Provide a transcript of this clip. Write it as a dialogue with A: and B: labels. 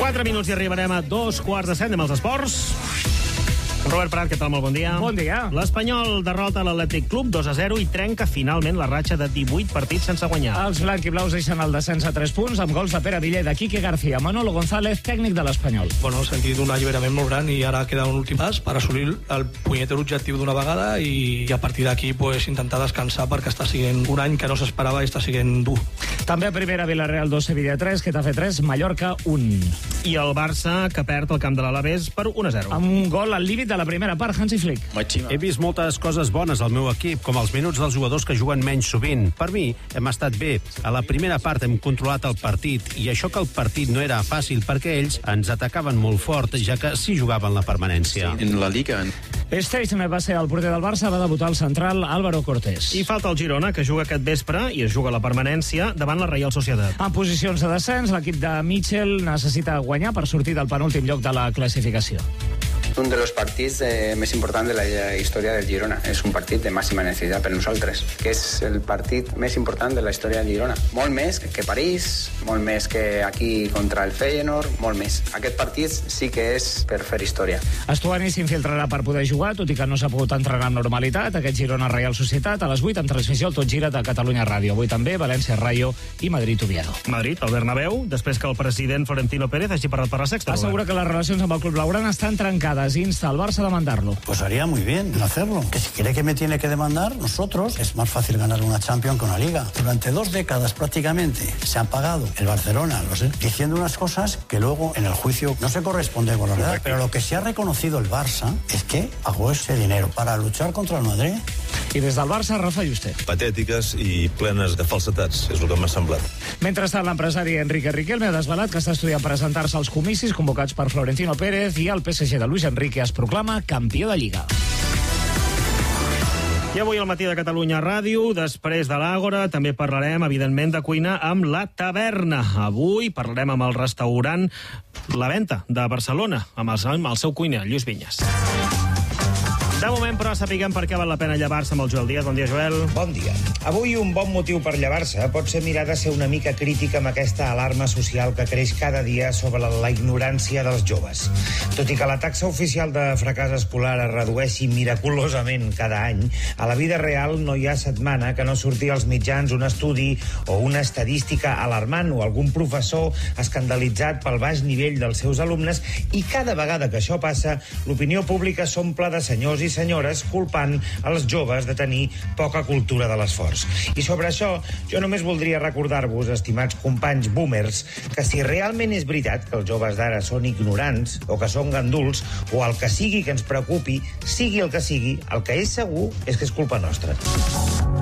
A: 4 minuts i arribarem a 2:15 amb els esports. Robert Prat, què tal? Molt bon dia.
B: Bon dia.
A: L'Espanyol derrota l'Atlètic Club 2-0 i trenca finalment la ratxa de 18 partits sense guanyar.
B: Els blanquiblaus deixen el descens a 3 punts amb gols de Pere Villa i de Quique García. Manolo González, tècnic de l'Espanyol.
C: Bueno, he sentit un alliberament molt gran i ara queda un últim pas per assolir el punyeter objectiu d'una vegada i a partir d'aquí pues, intentar descansar perquè està sent un any que no s'esperava i està sent dur.
B: També a primera, Villarreal 2, Sevilla 3, Getafe 3, Mallorca 1.
A: I el Barça, que perd el camp de l'Alavés per 1-0.
B: Amb un gol al límit de la primera part, Hansi Flick.
D: He vist moltes coses bones al meu equip, com els minuts dels jugadors que juguen menys sovint. Per mi, hem estat bé. A la primera part hem controlat el partit, i això que el partit no era fàcil perquè ells ens atacaven molt fort, ja que sí jugaven la permanència.
E: En la Liga.
B: Station va ser el porter del Barça, va debutar al central Álvaro Cortés.
A: I falta el Girona, que juga aquest vespre i es juga la permanència davant la Reial Societat.
B: En posicions de descens, l'equip de Mitchell necessita guanyar per sortir del penúltim lloc de la classificació.
F: Un de los partits més importants de la història del Girona. És un partit de màxima necessitat per nosaltres, que és el partit més important de la història del Girona. Molt més que París, molt més que aquí contra el Feyenoord, molt més. Aquest partit sí que és per fer història.
B: Estuani s'infiltrarà per poder jugar, tot i que no s'ha pogut entrenar amb normalitat. Aquest Girona Reial Societat a les 8 amb transmissió al Tot Gira de Catalunya Ràdio. Avui també València Rayo i Madrid Oviedo.
A: Madrid, al Bernabéu, després que el president Florentino Pérez hagi parlat per la Sexta.
B: Assegura que les relacions amb el club blaugrana estan trencades. Insta al Barça a demandarlo.
G: Pues haría muy bien hacerlo. Que si quiere que me tiene que demandar, nosotros, es más fácil ganar una Champions que una Liga. Durante 2 décadas prácticamente se han pagado el Barcelona, diciendo unas cosas que luego en el juicio no se corresponde con la verdad. Pero lo que sí ha reconocido el Barça es que pagó ese dinero para luchar contra el Madrid.
B: I des del Barça, Rafa Juste.
H: Patètiques i plenes de falsetats, és el que m'ha semblat.
B: Mentrestant, l'empresari Enrique Riquelme ha desvelat que està estudiant presentar-se als comicis convocats per Florentino Pérez i el PSG de Luis Enrique es proclama campió de Lliga.
A: I avui al Matí de Catalunya Ràdio, després de l'Àgora, també parlarem, evidentment, de cuina amb La Taverna. Avui parlarem amb el restaurant La Venta de Barcelona, amb el seu cuiner, Lluís Vinyes. De moment, però, sapiguem per què val la pena llevar-se amb el Joel Díaz. Bon dia, Joel.
I: Bon dia. Avui un bon motiu per llevar-se pot ser mirar de ser una mica crítica amb aquesta alarma social que creix cada dia sobre la ignorància dels joves. Tot i que la taxa oficial de fracàs escolar es redueixi miraculosament cada any, a la vida real no hi ha setmana que no surti als mitjans un estudi o una estadística alarmant o algun professor escandalitzat pel baix nivell dels seus alumnes, i cada vegada que això passa, l'opinió pública s'omple de senyors i senyores culpant els joves de tenir poca cultura de l'esforç. I sobre això, jo només voldria recordar-vos, estimats companys boomers, que si realment és veritat que els joves d'ara són ignorants o que són ganduls o el que sigui que ens preocupi, sigui el que sigui, el que és segur és que és culpa nostra.